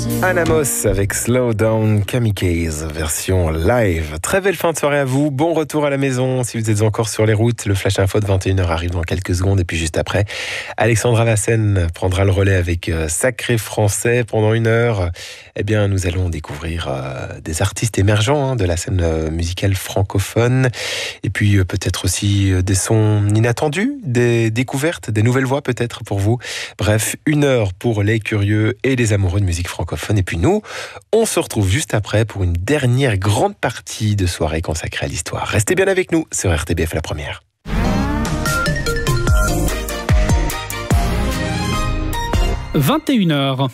Anamos avec Slow Down Kamikaze, version live. Très belle fin de soirée à vous, bon retour à la maison si vous êtes encore sur les routes. Le Flash Info de 21h arrive dans quelques secondes et puis juste après, Alexandra Vassen prendra le relais avec Sacré Français pendant 1 heure. Eh bien, nous allons découvrir des artistes émergents de la scène musicale francophone et puis peut-être aussi des sons inattendus, des découvertes, des nouvelles voix peut-être pour vous. Bref, 1 heure pour les curieux et les amoureux de musique francophone. Et puis nous, on se retrouve juste après pour une dernière grande partie de soirée consacrée à l'histoire. Restez bien avec nous sur RTBF La Première. – 21h.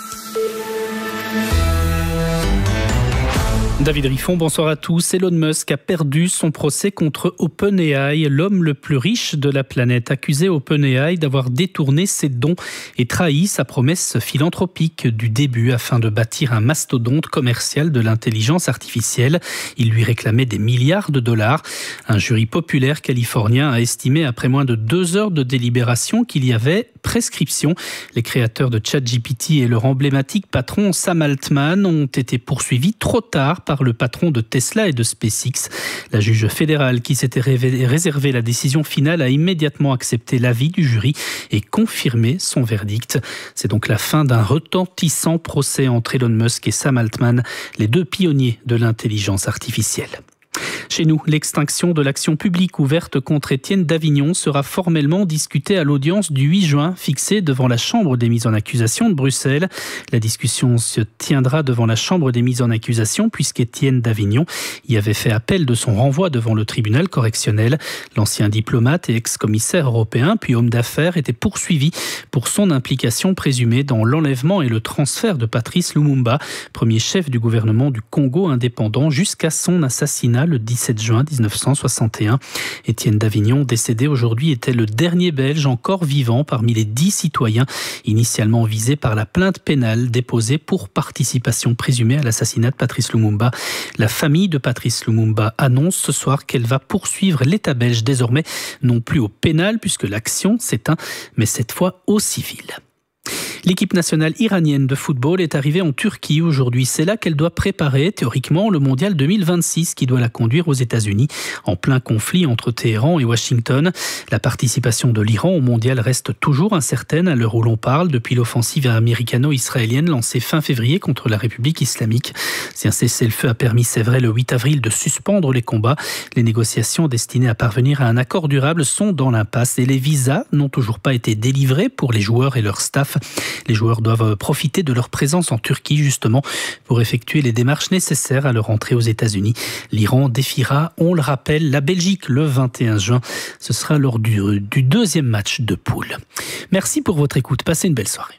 David Riffon, bonsoir à tous. Elon Musk a perdu son procès contre OpenAI, l'homme le plus riche de la planète, accusé OpenAI d'avoir détourné ses dons et trahi sa promesse philanthropique du début afin de bâtir un mastodonte commercial de l'intelligence artificielle. Il lui réclamait des milliards de dollars. Un jury populaire californien a estimé après moins de 2 heures de délibération qu'il y avait prescription. Les créateurs de ChatGPT et leur emblématique patron Sam Altman ont été poursuivis trop tard par le patron de Tesla et de SpaceX. La juge fédérale qui s'était réservé la décision finale a immédiatement accepté l'avis du jury et confirmé son verdict. C'est donc la fin d'un retentissant procès entre Elon Musk et Sam Altman, les 2 pionniers de l'intelligence artificielle. Chez nous, l'extinction de l'action publique ouverte contre Étienne Davignon sera formellement discutée à l'audience du 8 juin, fixée devant la Chambre des mises en accusation de Bruxelles. La discussion se tiendra devant la Chambre des mises en accusation puisqu'Étienne Davignon y avait fait appel de son renvoi devant le tribunal correctionnel. L'ancien diplomate et ex-commissaire européen, puis homme d'affaires, était poursuivi pour son implication présumée dans l'enlèvement et le transfert de Patrice Lumumba, premier chef du gouvernement du Congo indépendant, jusqu'à son assassinat le 17 juin 1961. Étienne Davignon, décédé aujourd'hui, était le dernier Belge encore vivant parmi les 10 citoyens initialement visés par la plainte pénale déposée pour participation présumée à l'assassinat de Patrice Lumumba. La famille de Patrice Lumumba annonce ce soir qu'elle va poursuivre l'État belge désormais non plus au pénal puisque l'action s'éteint, mais cette fois au civil. L'équipe nationale iranienne de football est arrivée en Turquie aujourd'hui. C'est là qu'elle doit préparer théoriquement le mondial 2026 qui doit la conduire aux États-Unis en plein conflit entre Téhéran et Washington. La participation de l'Iran au mondial reste toujours incertaine à l'heure où l'on parle depuis l'offensive américano-israélienne lancée fin février contre la République islamique. Si un cessez-le-feu a permis, c'est vrai, le 8 avril de suspendre les combats, les négociations destinées à parvenir à un accord durable sont dans l'impasse et les visas n'ont toujours pas été délivrés pour les joueurs et leur staff. Les joueurs doivent profiter de leur présence en Turquie justement pour effectuer les démarches nécessaires à leur entrée aux États-Unis. L'Iran défiera, on le rappelle, la Belgique le 21 juin. Ce sera lors du 2e match de poule. Merci pour votre écoute. Passez une belle soirée.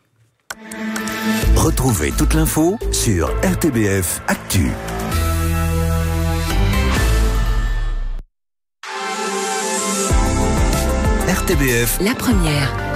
Retrouvez toute l'info sur RTBF Actu. RTBF La Première.